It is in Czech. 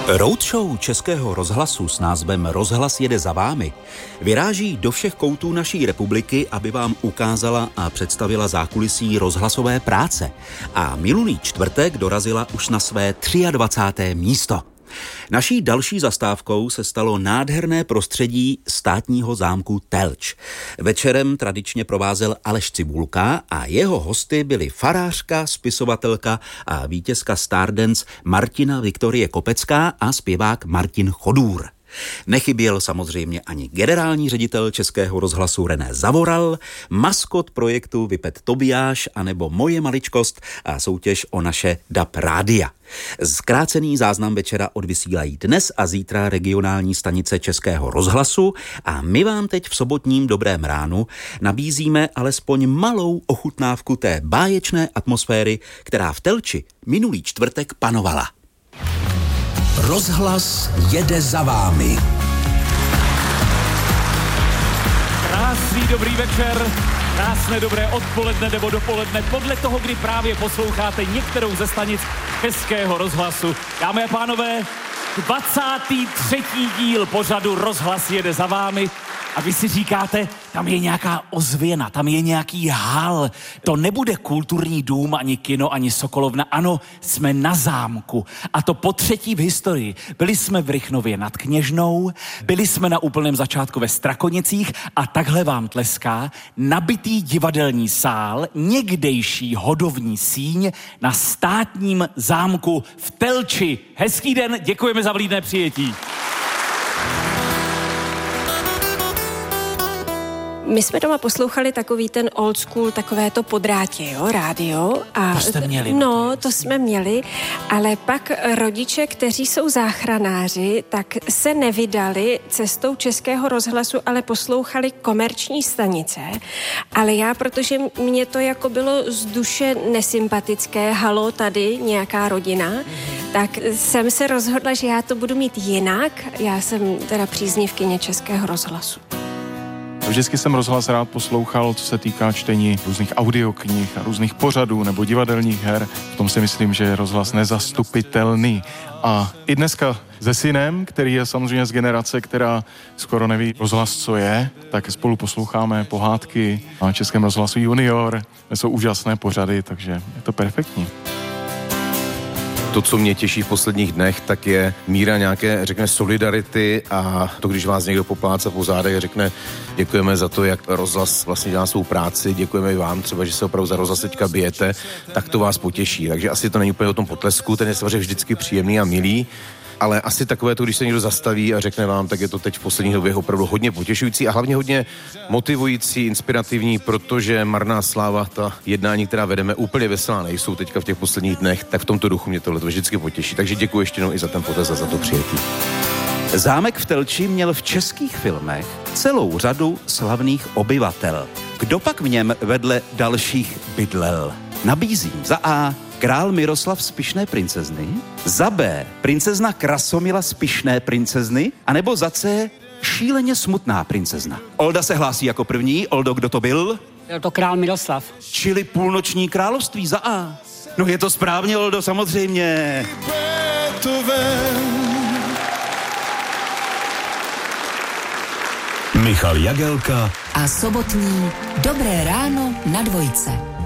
Roadshow Českého rozhlasu s názvem Rozhlas jede za vámi vyráží do všech koutů naší republiky, aby vám ukázala a představila zákulisí rozhlasové práce. A minulý čtvrtek dorazila už na své 23. místo. Naší další zastávkou se stalo nádherné prostředí státního zámku Telč. Večerem tradičně provázel Aleš Cibulka a jeho hosty byly farářka, spisovatelka a vítězka Stardance Martina Viktorie Kopecká a zpěvák Martin Chodůr. Nechyběl samozřejmě ani generální ředitel Českého rozhlasu René Zavoral, maskot projektu Vypet Tobiáš anebo moje maličkost a soutěž o naše DAB rádia. Zkrácený záznam večera odvysílají dnes a zítra regionální stanice Českého rozhlasu a my vám teď v sobotním Dobrém ránu nabízíme alespoň malou ochutnávku té báječné atmosféry, která v Telči minulý čtvrtek panovala. Rozhlas jede za vámi. Krásný dobrý večer, krásné dobré odpoledne nebo dopoledne, podle toho, kdy právě posloucháte některou ze stanic Českého rozhlasu. Dámy a pánové, 23. díl pořadu Rozhlas jede za vámi. A vy si říkáte, tam je nějaká ozvěna, tam je nějaký hal. To nebude kulturní dům, ani kino, ani Sokolovna. Ano, jsme na zámku. A to po třetí v historii. Byli jsme v Rychnově nad Kněžnou, byli jsme na úplném začátku ve Strakonicích a takhle vám tleská nabitý divadelní sál, někdejší hodovní síň na státním zámku v Telči. Hezký den, děkujeme za vlídné přijetí. My jsme doma poslouchali takový ten old school, takové to podrátě, jo, rádio. A to jste měli. No, to jsme měli, ale pak rodiče, kteří jsou záchranáři, tak se nevydali cestou Českého rozhlasu, ale poslouchali komerční stanice. Ale já, protože mě to jako bylo z duše nesympatické, halo, tady nějaká rodina, tak jsem se rozhodla, že já to budu mít jinak. Já jsem teda příznivkyně Českého rozhlasu. Vždycky jsem rozhlas rád poslouchal, co se týká čtení různých audioknih a různých pořadů nebo divadelních her. V tom si myslím, že je rozhlas nezastupitelný. A i dneska se synem, který je samozřejmě z generace, která skoro neví rozhlas, co je, tak spolu posloucháme pohádky na Českém rozhlasu Junior. Jsou úžasné pořady, takže je to perfektní. To, co mě těší v posledních dnech, tak je míra nějaké, řekne, solidarity a to, když vás někdo popláca po zádech a řekne, děkujeme za to, jak rozhlas vlastně dělá svou práci, děkujeme i vám třeba, že se opravdu za rozhlas teďka bijete, tak to vás potěší. Takže asi to není úplně o tom potlesku, ten je samozřejmě vždycky příjemný a milý, ale asi takové to, když se někdo zastaví a řekne vám, tak je to teď v poslední době opravdu hodně potěšující a hlavně hodně motivující, inspirativní, protože marná sláva, ta jednání, která vedeme, úplně veselá nejsou teďka v těch posledních dnech, tak v tomto duchu mě tohle vždycky potěší. Takže děkuji ještě jednou i za ten potaz a za to přijetí. Zámek v Telči měl v českých filmech celou řadu slavných obyvatel. Kdo pak v něm vedle dalších bydlel? Nabízím za A. Král Miroslav z Pyšné princezny, za B. Princezna Krasomila z Pyšné princezny, anebo za C. Šíleně smutná princezna. Olda se hlásí jako první. Oldo, kdo to byl? Byl to král Miroslav. Čili Půlnoční království za A. No je to správně, Oldo, samozřejmě. Michal Jagelka a sobotní Dobré ráno na dvojce.